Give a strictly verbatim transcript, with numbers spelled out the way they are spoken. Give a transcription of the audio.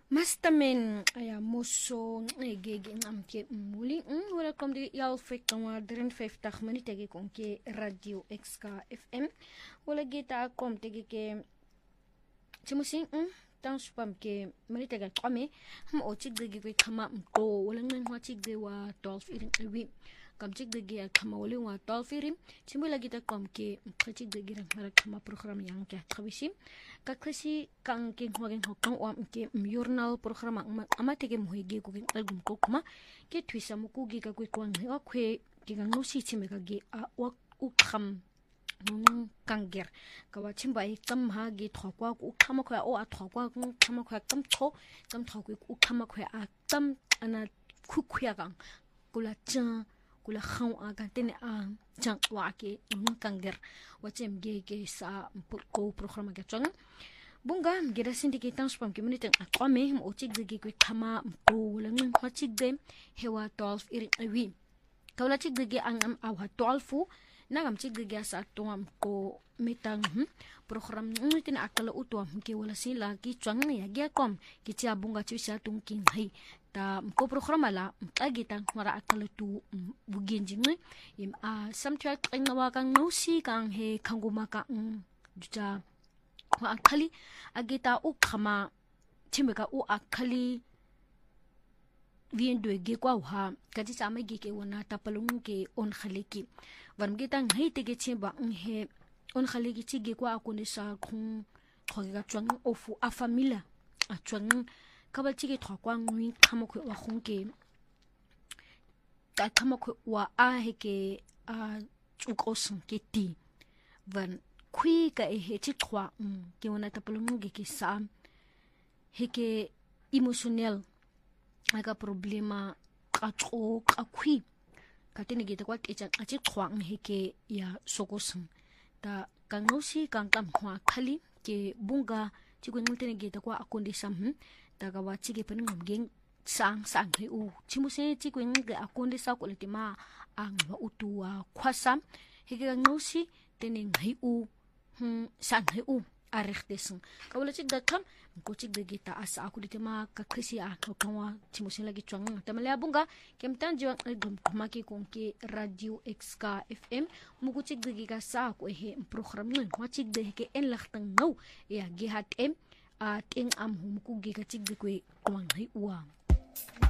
Mastamen aya moso ngegege ngamke muli welcome to y'all fake wa drieënvyftig minute ge konke radio X K F M wala geta kom tege ke chimusin tan spam ke minute ga qame ham o chigge ge kama mko wala ngin wa chigge wa twelve irin wi kam chigge ge kama wala wa twelve irin chimula geta kom ke chigge ge ran kama program yang ke khabisi kaklasi kang ke ngwagen hokang wa ke journal program amate ke muhige ko ke album ko kuma ke twisa muku ge ka kwang wa kwe ke ngau si chime ka ge wa u kham nung kanger kawa chimba e kam ha ge thokwa ku khama khwa o a thokwa ku khama khwa kam tho kam thokwe ku khama khwa a tam ana khu khya gang kula cha kula khaw a ka tene a chang wa ke nung kanger wa chem ge ge sa ko program ga chang bunga gera sindike tan spam ke minute a qame o chig ge ge khama ko la ngin khwa chig de hewa twelve iri wi kawla chig ge ang am a twelve nagam chig ge sa tuam ko metang program ngitin akala utuam ke wala sila ki chang ya ge kom ki cha bunga chi sa tung kin hai ta ko program ala agitang mara akala tu bugin jingi im a samtwa ngwa kang no si kang he khanguma ka juja wa akali agita u khama chimeka u akali viendo ge kwa ha kaji chama ge ke wana tapalung ke on khaleki warm ge tang hei te ge chimba he on khaleki chi ge kwa akune sa khung khoga chwang ofu a famila a chwang kabal chi ge thwa kwa ngui khama khwe wa khung ke ta khama khwe wa a he ke a chukosung ke ti van khui ka e he chi khwa ke wana tapalung ge ke sa he ke emotional aga problema qaqo qaqui katene geta kwa kecha achi khwang heke ya sokosung ta kangnosi kangkam khwa khali ke bunga chigwe ngultene geta kwa akonde sam ta ga wa chige pen ngeng sang sang he u chimuse chigwe ngge akonde sa ko letima ang wa utua khwasam heke ngnosi tene ngai u hm sang he u arichtesung kawala chig dakham ko chig de gita asa aku ditema ka khisi a khawwa chimuse lagi chwang tamale abunga kemtan jiwang gum maki konke radio X K F M mugu chig de giga sa ko he program ngun wa chig de ke en lachtang no ya ge hat em a ting am hum ku giga chig de ko wang hai uwa